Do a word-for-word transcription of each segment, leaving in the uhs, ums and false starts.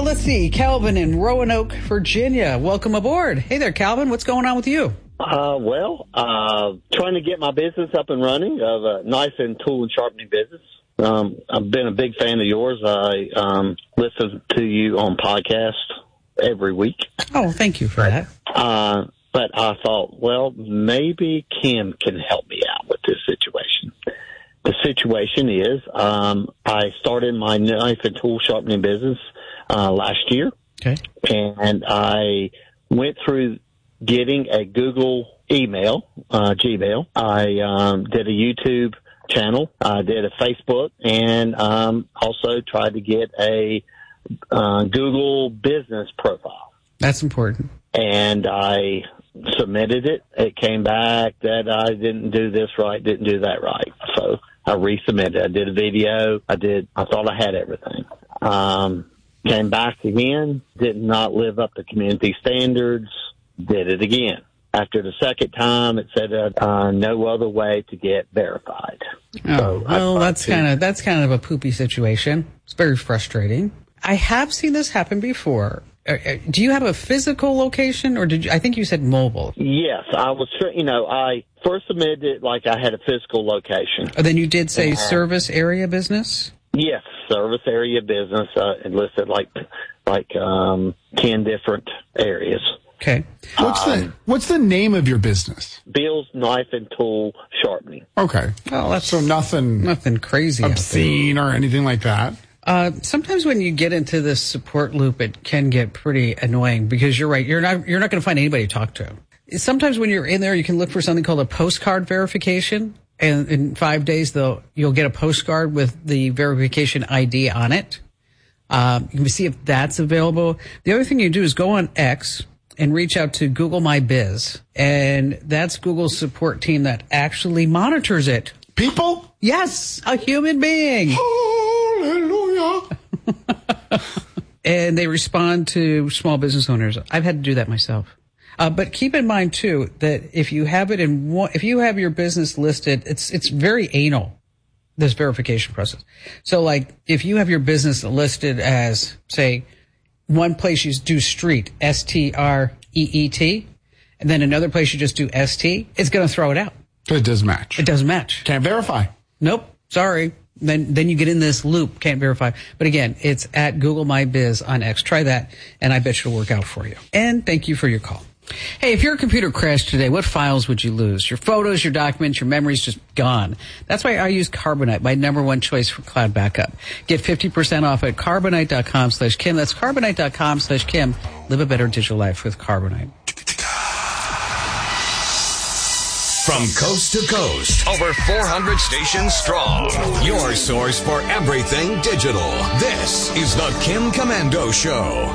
let's see. Calvin in Roanoke, Virginia. Welcome aboard. Hey there, Calvin. What's going on with you? Uh, well, uh, trying to get my business up and running of a knife and tool and sharpening business. Um, I've been a big fan of yours. I um, listen to you on podcasts every week. Oh, thank you for that. Uh, but I thought, well, maybe Kim can help me out with this situation. The situation is um, I started my knife and tool sharpening business uh, last year. Okay. And I went through getting a Google email, uh, Gmail. I um, did a YouTube channel. I did a Facebook, and um, also tried to get a uh, Google business profile. That's important. And I submitted it. It came back that I didn't do this right, didn't do that right. So I resubmitted. I did a video. I did. I thought I had everything. Um, came back again. Did not live up to community standards. Did it again. After the second time, it said uh, uh, no other way to get verified. Oh, so well, that's kind of that's kind of a poopy situation. It's very frustrating. I have seen this happen before. Uh, do you have a physical location, or did you, I think you said mobile? Yes, I was. You know, I first submitted it like I had a physical location. Oh, then you did say and, service area business. Yes, service area business. Uh, it listed like like um, ten different areas. Okay. What's um, the What's the name of your business? Bill's Knife and Tool Sharpening. Okay. Well, that's so nothing nothing crazy, obscene or anything like that. Uh, sometimes when you get into this support loop, it can get pretty annoying because you're right. You're not you're not going to find anybody to talk to. Sometimes when you're in there, you can look for something called a postcard verification, and in five days, they'll you'll get a postcard with the verification I D on it. Um, you can see if that's available. The other thing you do is go on X and reach out to Google My Biz. And that's Google's support team that actually monitors it. People? Yes, a human being. Hallelujah. And they respond to small business owners. I've had to do that myself. Uh, but keep in mind, too, that if you have it in one, if you have your business listed, it's it's very anal, this verification process. So, like, if you have your business listed as, say, one place you do street, S T R E E T, and then another place you just do S T, it's going to throw it out. It doesn't match. It doesn't match. Can't verify. Nope. Sorry. Then then you get in this loop, can't verify. But again, it's at Google My Biz on X. Try that, and I bet it'll work out for you. And thank you for your call. Hey, if your computer crashed today, what files would you lose? Your photos, your documents, your memories just gone. That's why I use Carbonite, my number one choice for cloud backup. Get fifty percent off at carbonite.com slash Kim. That's carbonite.com slash Kim. Live a better digital life with Carbonite. From coast to coast, over four hundred stations strong. Your source for everything digital. This is the Kim Komando Show.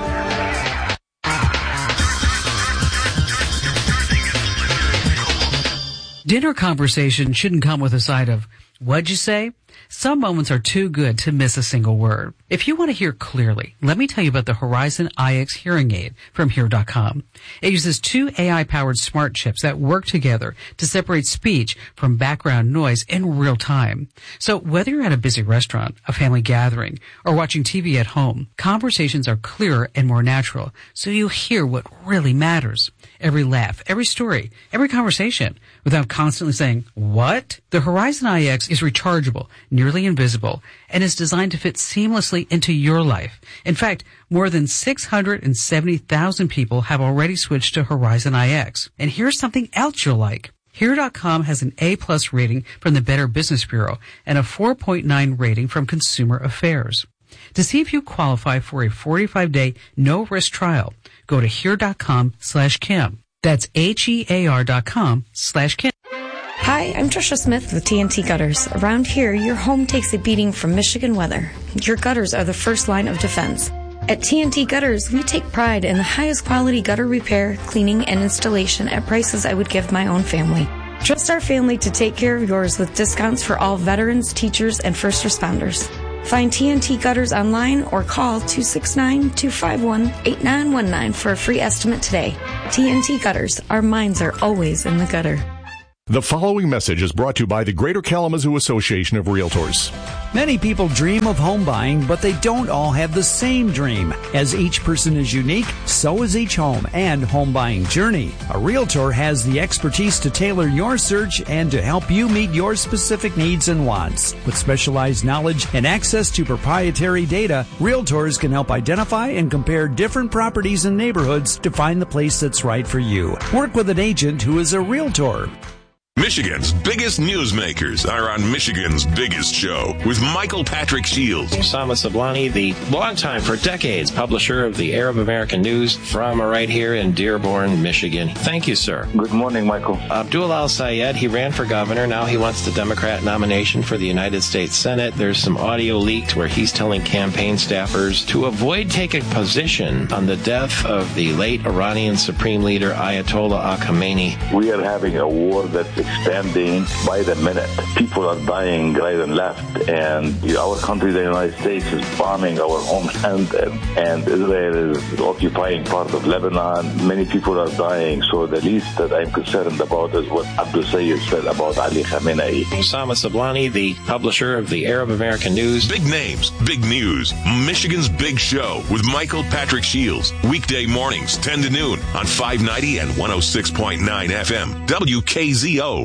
Dinner conversation shouldn't come with a side of, what'd you say? Some moments are too good to miss a single word. If you want to hear clearly, let me tell you about the Horizon I X hearing aid from Hear dot com. It uses two A I-powered smart chips that work together to separate speech from background noise in real time. So whether you're at a busy restaurant, a family gathering, or watching T V at home, conversations are clearer and more natural, so you hear what really matters. Every laugh, every story, every conversation, without constantly saying, what? The Horizon I X is rechargeable, nearly invisible, and is designed to fit seamlessly into your life. In fact, more than six hundred seventy thousand people have already switched to Horizon I X. And here's something else you'll like. Hear dot com has an A-plus rating from the Better Business Bureau and a four point nine rating from Consumer Affairs. To see if you qualify for a forty-five day no-risk trial, go to hear.com slash Kim. That's H-E-A-R dot com slash Kim. Hi, I'm Trisha Smith with T N T Gutters. Around here, your home takes a beating from Michigan weather. Your gutters are the first line of defense. At T N T Gutters, we take pride in the highest quality gutter repair, cleaning, and installation at prices I would give my own family. Trust our family to take care of yours with discounts for all veterans, teachers, and first responders. Find T N T Gutters online or call two six nine, two five one, eight nine one nine for a free estimate today. T N T Gutters, our minds are always in the gutter. The following message is brought to you by the Greater Kalamazoo Association of Realtors. Many people dream of home buying, but they don't all have the same dream. As each person is unique, so is each home and home buying journey. A realtor has the expertise to tailor your search and to help you meet your specific needs and wants. With specialized knowledge and access to proprietary data, realtors can help identify and compare different properties and neighborhoods to find the place that's right for you. Work with an agent who is a realtor. Michigan's biggest newsmakers are on Michigan's Biggest Show with Michael Patrick Shields. Osama Sablani, the longtime, for decades, publisher of the Arab American News from right here in Dearborn, Michigan. Thank you, sir. Good morning, Michael. Abdul al-Sayed, he ran for governor. Now he wants the Democrat nomination for the United States Senate. There's some audio leaked where he's telling campaign staffers to avoid taking position on the death of the late Iranian Supreme Leader Ayatollah Ali Khamenei. We are having a war that's expanding by the minute. People are dying right and left, and you know, our country, the United States, is bombing our homeland, and, and Israel is occupying part of Lebanon. Many people are dying, so the least that I'm concerned about is what Abdul Sayed said about Ali Khamenei. Osama Sablani, the publisher of the Arab American News. Big names, big news. Michigan's Big Show with Michael Patrick Shields. Weekday mornings, ten to noon on five ninety and one oh six point nine F M. W K Z O.